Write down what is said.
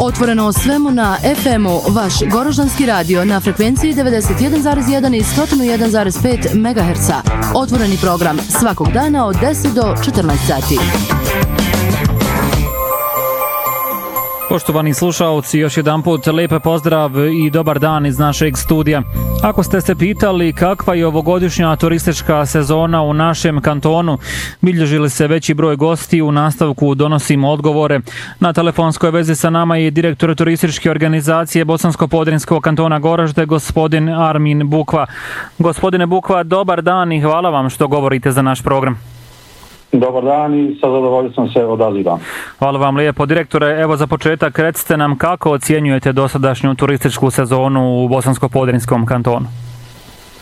Otvoreno o svemu na FM-u, vaš Goroždanski radio na frekvenciji 91,1 i 101,5 MHz. Otvoreni program svakog dana od 10 do 14 sati. Poštovani slušaoci, još jedanput lijep pozdrav i dobar dan iz našeg studija. Ako ste se pitali kakva je ovogodišnja turistička sezona u našem kantonu, bilježi li se veći broj gosti, u nastavku donosimo odgovore. Na telefonskoj vezi sa nama je direktor turističke organizacije Bosansko-Podrinjskog kantona Goražde, gospodin Armin Bukva. Gospodine Bukva, dobar dan i hvala vam što govorite za naš program. Dobar dan i sa zadovoljstvom se odazivam. Hvala vam lijepo. Direktore, evo za početak recite nam kako ocjenjujete dosadašnju turističku sezonu u Bosansko-Podrinjskom kantonu?